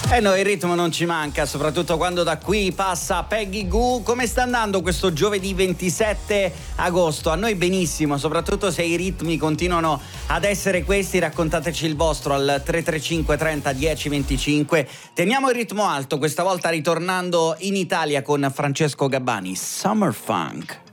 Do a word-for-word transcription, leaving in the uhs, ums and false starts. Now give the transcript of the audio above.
E noi il ritmo non ci manca, soprattutto quando da qui passa Peggy Gou. Come sta andando questo giovedì ventisette agosto? A noi benissimo, soprattutto se i ritmi continuano ad essere questi. Raccontateci il vostro al tre tre cinque trenta dieci venticinque. Teniamo il ritmo alto, questa volta ritornando in Italia con Francesco Gabbani, Summer Funk.